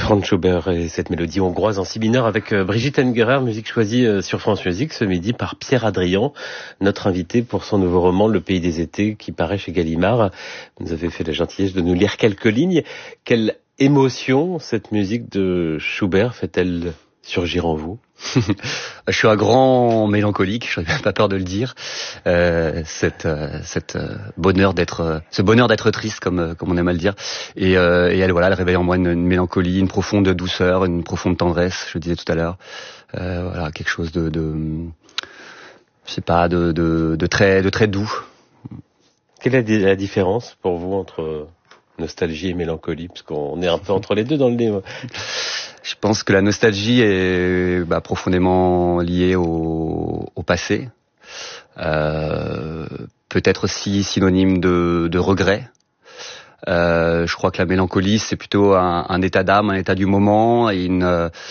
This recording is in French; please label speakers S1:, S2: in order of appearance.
S1: Franz Schubert et cette mélodie hongroise en si mineur avec Brigitte Engerer, musique choisie sur France Musique ce midi par Pierre Adrian, notre invité pour son nouveau roman Le Pays des Étés qui paraît chez Gallimard. Vous nous avez fait la gentillesse de nous lire quelques lignes. Quelle émotion cette musique de Schubert fait-elle surgir en vous?
S2: Je suis un grand mélancolique, je n'ai pas peur de le dire. Ce bonheur d'être triste, comme on aime à le dire. Et elle réveille en moi une mélancolie, une profonde douceur, une profonde tendresse. Je le disais tout à l'heure. Quelque chose de très doux.
S1: Quelle est la différence pour vous entre nostalgie et mélancolie, parce qu'on est un peu entre les deux dans le livre?
S2: Je pense que la nostalgie est profondément liée au passé, peut-être aussi synonyme de regret. Je crois que la mélancolie, c'est plutôt un état d'âme, un état du moment, et